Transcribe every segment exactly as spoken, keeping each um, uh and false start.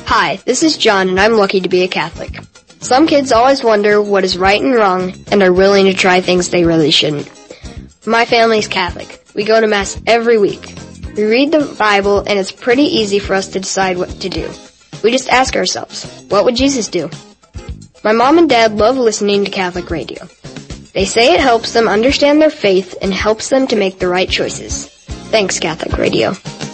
Hi, this is John, and I'm lucky to be a Catholic. Some kids always wonder what is right and wrong and are willing to try things they really shouldn't. My family's Catholic. We go to Mass every week. We read the Bible, and it's pretty easy for us to decide what to do. We just ask ourselves, what would Jesus do? My mom and dad love listening to Catholic radio. They say it helps them understand their faith and helps them to make the right choices. Thanks, Catholic Radio.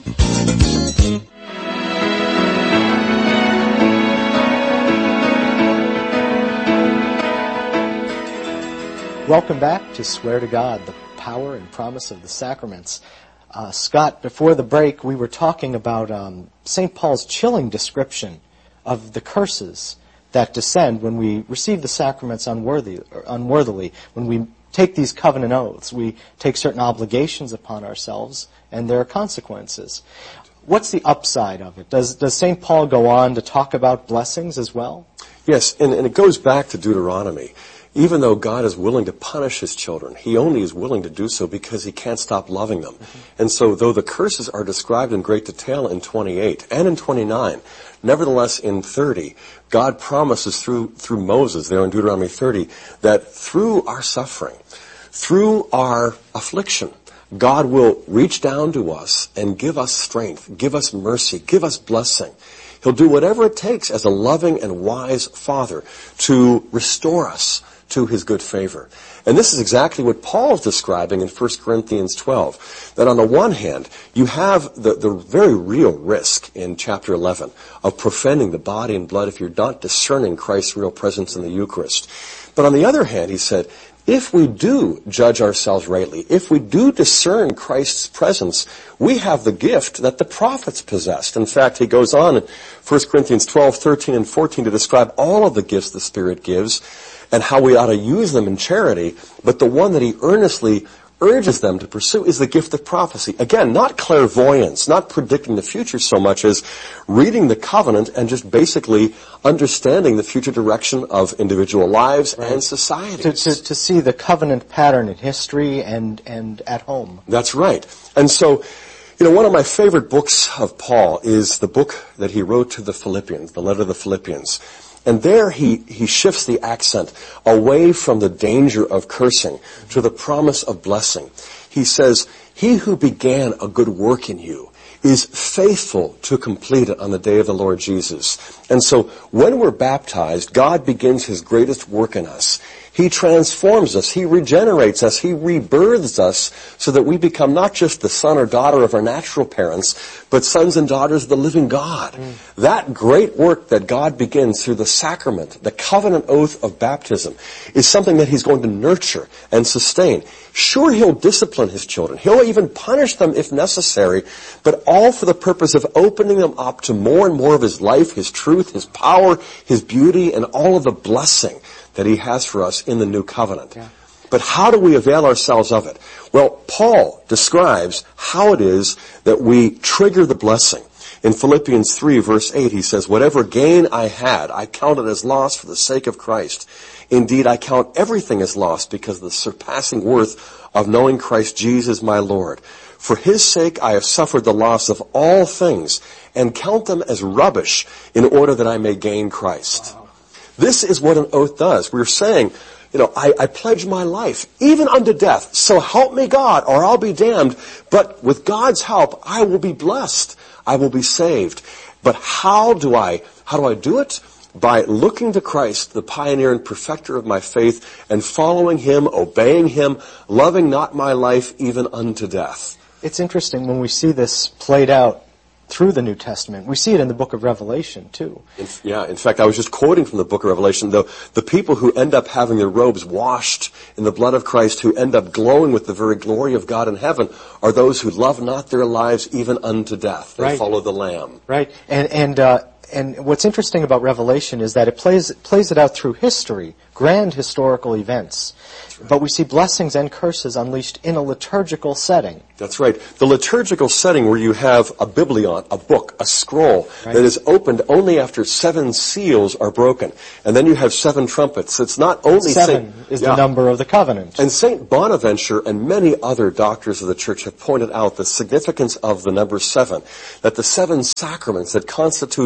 Welcome back to Swear to God, the power and promise of the sacraments. Uh, Scott, before the break, we were talking about um, Saint Paul's chilling description of the curses that descend when we receive the sacraments unworthy, or unworthily. When we take these covenant oaths, we take certain obligations upon ourselves, and there are consequences. What's the upside of it? Does, does Saint Paul go on to talk about blessings as well? Yes, and, and it goes back to Deuteronomy. Even though God is willing to punish his children, he only is willing to do so because he can't stop loving them. Mm-hmm. And so though the curses are described in great detail in twenty-eight and in twenty-nine, nevertheless in thirty, God promises through through Moses there in Deuteronomy thirty that through our suffering, through our affliction, God will reach down to us and give us strength, give us mercy, give us blessing. He'll do whatever it takes as a loving and wise Father to restore us to his good favor. And this is exactly what Paul is describing in First Corinthians twelve, that on the one hand, you have the, the very real risk in chapter eleven of profaning the body and blood if you're not discerning Christ's real presence in the Eucharist. But on the other hand, he said, if we do judge ourselves rightly, if we do discern Christ's presence, we have the gift that the prophets possessed. In fact, he goes on in First Corinthians twelve, thirteen, and fourteen to describe all of the gifts the Spirit gives and how we ought to use them in charity, but the one that he earnestly urges them to pursue is the gift of prophecy. Again, not clairvoyance, not predicting the future so much as reading the covenant and just basically understanding the future direction of individual lives right. and societies. To, to, to see the covenant pattern in history and, and at home. That's right. And so, you know, one of my favorite books of Paul is the book that he wrote to the Philippians, the letter to the Philippians. And there he, he shifts the accent away from the danger of cursing to the promise of blessing. He says, he who began a good work in you is faithful to complete it on the day of the Lord Jesus. And so when we're baptized, God begins his greatest work in us. He transforms us. He regenerates us. He rebirths us so that we become not just the son or daughter of our natural parents, but sons and daughters of the living God. Mm. That great work that God begins through the sacrament, the covenant oath of baptism, is something that he's going to nurture and sustain. Sure, he'll discipline his children. He'll even punish them if necessary, but all for the purpose of opening them up to more and more of his life, his truth, his power, his beauty, and all of the blessing that he has for us in the new covenant. Yeah. But how do we avail ourselves of it? Well, Paul describes how it is that we trigger the blessing. In Philippians three, verse eight, he says, whatever gain I had, I counted as loss for the sake of Christ. Indeed, I count everything as loss because of the surpassing worth of knowing Christ Jesus my Lord. For his sake I have suffered the loss of all things and count them as rubbish in order that I may gain Christ. Wow. This is what an oath does. We're saying, you know, I, I pledge my life, even unto death. So help me God, or I'll be damned. But with God's help, I will be blessed. I will be saved. But how do I, how do I do it? By looking to Christ, the pioneer and perfecter of my faith, and following him, obeying him, loving not my life even unto death. It's interesting when we see this played out through the New Testament. We see it in the book of Revelation, too. In, yeah, in fact, I was just quoting from the book of Revelation, the, the people who end up having their robes washed in the blood of Christ, who end up glowing with the very glory of God in heaven, are those who love not their lives even unto death. They right. follow the Lamb. Right. And, and, uh, and what's interesting about Revelation is that it plays, plays it out through history, grand historical events. Right. But we see blessings and curses unleashed in a liturgical setting. That's right. The liturgical setting where you have a biblion, a book, a scroll right. that is opened only after seven seals are broken. And then you have seven trumpets. It's not only seven Saint, is yeah. the number of the covenant. And Saint Bonaventure and many other doctors of the church have pointed out the significance of the number seven, that the seven sacraments that constitute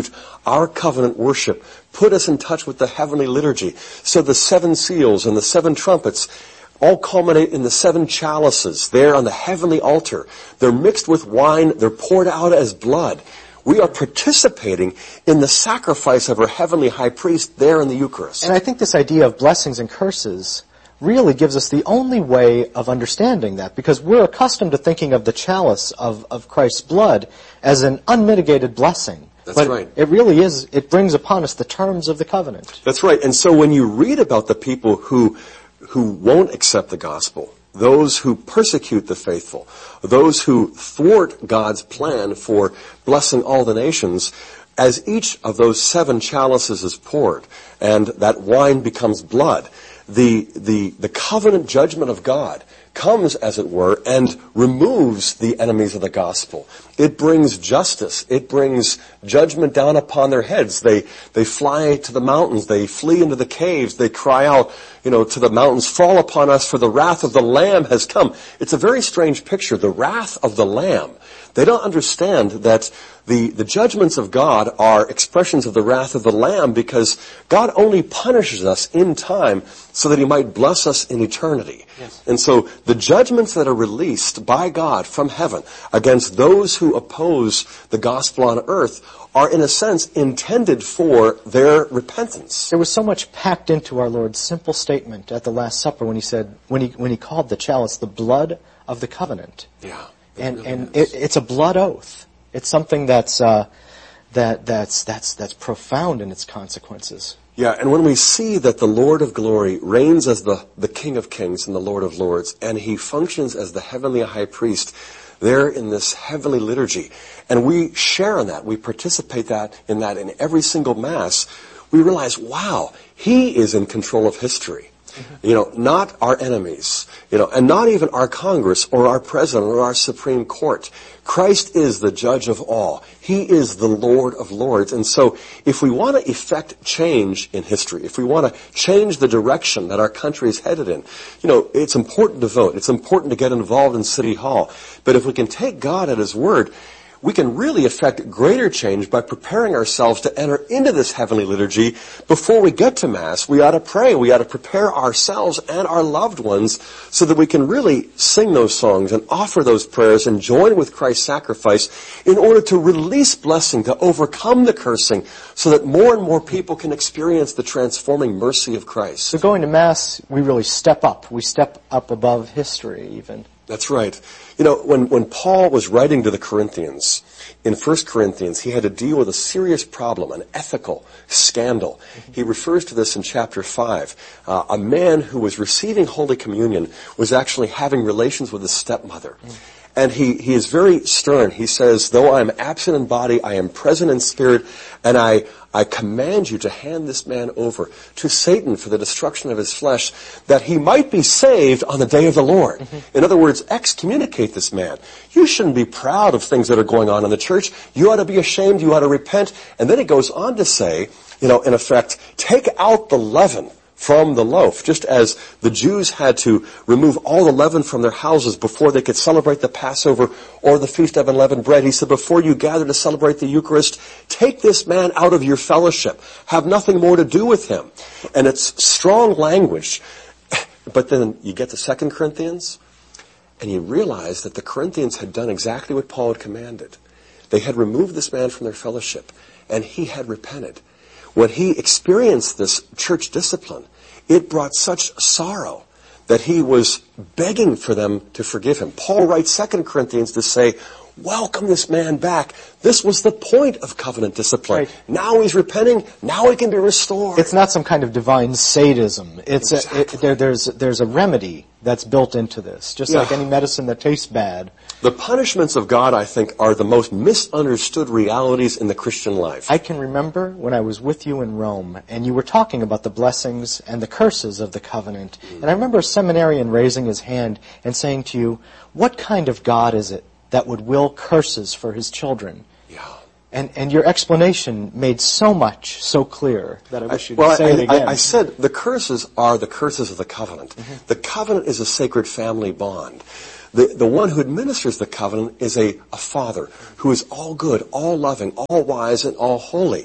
our covenant worship, put us in touch with the heavenly liturgy. So the seven seals and the seven trumpets all culminate in the seven chalices there on the heavenly altar. They're mixed with wine. They're poured out as blood. We are participating in the sacrifice of our heavenly high priest there in the Eucharist. And I think this idea of blessings and curses really gives us the only way of understanding that, because we're accustomed to thinking of the chalice of, of Christ's blood as an unmitigated blessing. That's but right. It really is, it brings upon us the terms of the covenant. That's right. And so when you read about the people who, who won't accept the gospel, those who persecute the faithful, those who thwart God's plan for blessing all the nations, as each of those seven chalices is poured and that wine becomes blood, the, the, the covenant judgment of God comes, as it were, and removes the enemies of the gospel. It brings justice. It brings judgment down upon their heads. They, they fly to the mountains. They flee into the caves. They cry out, you know, to the mountains, fall upon us, for the wrath of the Lamb has come. It's a very strange picture, the wrath of the Lamb. They don't understand that the, the judgments of God are expressions of the wrath of the Lamb, because God only punishes us in time so that He might bless us in eternity. Yes. And so the judgments that are released by God from heaven against those who oppose the gospel on earth are, in a sense, intended for their repentance. There was so much packed into our Lord's simple statement at the Last Supper when He said, when He, when he called the chalice the blood of the covenant. Yeah. And, and it, it's a blood oath. It's something that's, uh, that, that's, that's, that's profound in its consequences. Yeah, and when we see that the Lord of glory reigns as the, the King of kings and the Lord of lords, and He functions as the heavenly high priest there in this heavenly liturgy, and we share in that, we participate that in that in every single Mass, we realize, wow, He is in control of history. Mm-hmm. You know, not our enemies, you know, and not even our Congress or our President or our Supreme Court. Christ is the judge of all. He is the Lord of lords. And so if we want to effect change in history, if we want to change the direction that our country is headed in, you know, it's important to vote. It's important to get involved in City Hall. But if we can take God at His word, we can really effect greater change by preparing ourselves to enter into this heavenly liturgy. Before we get to Mass, we ought to pray. We ought to prepare ourselves and our loved ones so that we can really sing those songs and offer those prayers and join with Christ's sacrifice in order to release blessing, to overcome the cursing, so that more and more people can experience the transforming mercy of Christ. So going to Mass, we really step up. We step up above history even. That's right. You know, when, when Paul was writing to the Corinthians, in First Corinthians, he had to deal with a serious problem, an ethical scandal. Mm-hmm. He refers to this in chapter five. Uh, a man who was receiving Holy Communion was actually having relations with his stepmother. Mm-hmm. And he, he is very stern. He says, though I am absent in body, I am present in spirit, and I, I command you to hand this man over to Satan for the destruction of his flesh, that he might be saved on the day of the Lord. Mm-hmm. In other words, excommunicate this man. You shouldn't be proud of things that are going on in the church. You ought to be ashamed. You ought to repent. And then he goes on to say, you know, in effect, take out the leaven from the loaf, just as the Jews had to remove all the leaven from their houses before they could celebrate the Passover or the Feast of Unleavened Bread. He said, before you gather to celebrate the Eucharist, take this man out of your fellowship. Have nothing more to do with him. And it's strong language. But then you get to Second Corinthians, and you realize that the Corinthians had done exactly what Paul had commanded. They had removed this man from their fellowship, and he had repented. When he experienced this church discipline, it brought such sorrow that he was begging for them to forgive him. Paul writes Second Corinthians to say, welcome this man back. This was the point of covenant discipline. Right. Now he's repenting. Now he can be restored. It's not some kind of divine sadism. It's exactly. a, it, there, there's there's a remedy that's built into this, just yeah. like any medicine that tastes bad. The punishments of God, I think, are the most misunderstood realities in the Christian life. I can remember when I was with you in Rome, and you were talking about the blessings and the curses of the covenant. Mm. And I remember a seminarian raising his hand and saying to you, what kind of God is it that would will curses for his children? Yeah. And and your explanation made so much so clear that I wish you'd well, say I, it again. I, I said the curses are the curses of the covenant. Mm-hmm. The covenant is a sacred family bond. The, the one who administers the covenant is a, a father who is all good, all loving, all wise, and all holy.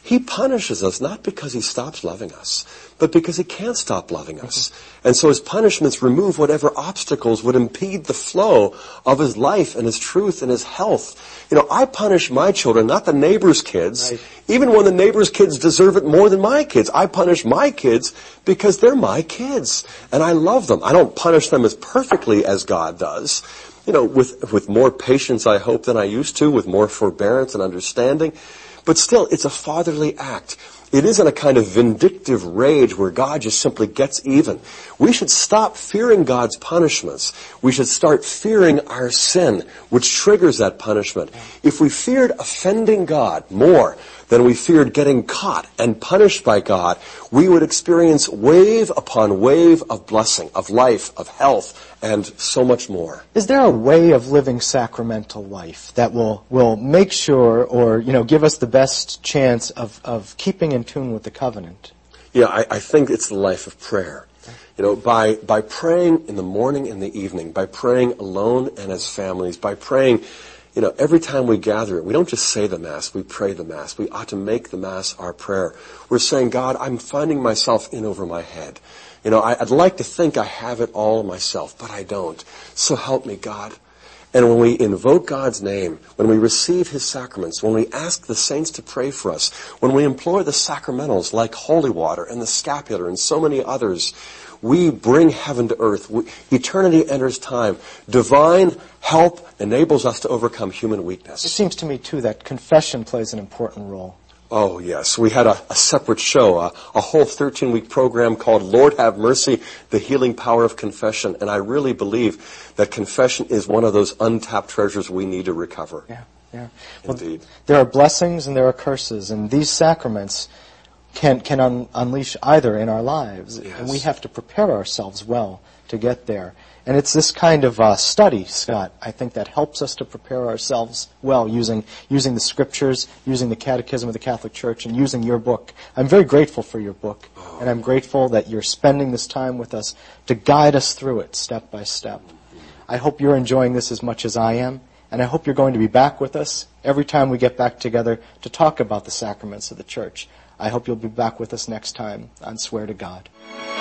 He punishes us not because he stops loving us, but because he can't stop loving us. And so his punishments remove whatever obstacles would impede the flow of his life and his truth and his health. You know, I punish my children, not the neighbor's kids, right. Even when the neighbor's kids deserve it more than my kids. I punish my kids because they're my kids, and I love them. I don't punish them as perfectly as God does. You know, with, with more patience, I hope, than I used to, with more forbearance and understanding. But still, it's a fatherly act. It isn't a kind of vindictive rage where God just simply gets even. We should stop fearing God's punishments. We should start fearing our sin, which triggers that punishment. If we feared offending God more than we feared getting caught and punished by God, we would experience wave upon wave of blessing, of life, of health, and so much more. Is there a way of living sacramental life that will, will make sure or, you know, give us the best chance of, of keeping in tune with the covenant? Yeah, I, I think it's the life of prayer. You know, by, by praying in the morning and the evening, by praying alone and as families, by praying, you know, every time we gather, we don't just say the Mass, we pray the Mass. We ought to make the Mass our prayer. We're saying, God, I'm finding myself in over my head. You know, I, I'd like to think I have it all myself, but I don't. So help me, God. And when we invoke God's name, when we receive his sacraments, when we ask the saints to pray for us, when we implore the sacramentals like holy water and the scapular and so many others, we bring heaven to earth. We, eternity enters time. Divine help enables us to overcome human weakness. It seems to me, too, that confession plays an important role. Oh, yes. We had a, a separate show, a, a whole thirteen-week program called Lord Have Mercy, the Healing Power of Confession. And I really believe that confession is one of those untapped treasures we need to recover. Yeah, yeah. Well, indeed. There are blessings and there are curses, and these sacraments can, can un- unleash either in our lives. Yes. And we have to prepare ourselves well to get there. And it's this kind of uh, study, Scott, I think, that helps us to prepare ourselves well using using the scriptures, using the Catechism of the Catholic Church, and using your book. I'm very grateful for your book, oh. and I'm grateful that you're spending this time with us to guide us through it step by step. I hope you're enjoying this as much as I am, and I hope you're going to be back with us every time we get back together to talk about the sacraments of the Church. I hope you'll be back with us next time on Swear to God.